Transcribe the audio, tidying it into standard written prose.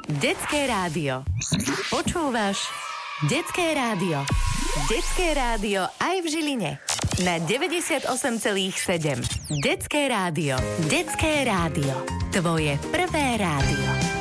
Detské rádio. Počúvaš Detské rádio. Detské rádio aj v Žiline. Na 98,7. Detské rádio. Detské rádio. Tvoje prvé rádio.